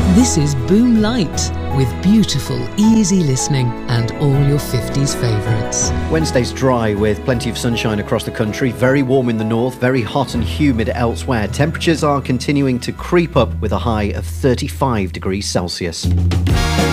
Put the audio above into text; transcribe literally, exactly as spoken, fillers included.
This is Boom Light, with beautiful, easy listening and all your fifties favourites. Wednesday's dry with plenty of sunshine across the country, very warm in the north, very hot and humid elsewhere. Temperatures are continuing to creep up with a high of thirty-five degrees Celsius.